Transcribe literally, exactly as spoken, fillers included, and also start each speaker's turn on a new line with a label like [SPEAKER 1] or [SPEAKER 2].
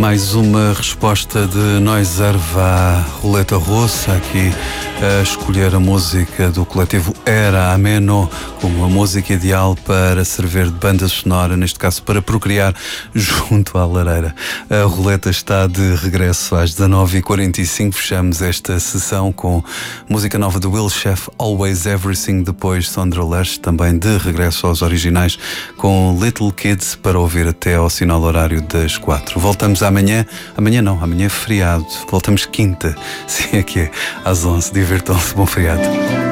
[SPEAKER 1] Mais uma resposta de Noiserve à roleta russa, aqui a escolher a música do coletivo Era Ameno como a música ideal para servir de banda sonora, neste caso para procriar junto à lareira. A roleta está de regresso às dezanove e quarenta e cinco. Fechamos esta sessão com música nova do Will Sheff, Always Everything, depois Sondra Lerche, também de regresso aos originais, com Little Kids, para ouvir até ao sinal horário das quatro. Voltamos amanhã, amanhã não, amanhã é feriado, voltamos quinta, sim é que é, às onze. Divirtam-se, bom feriado.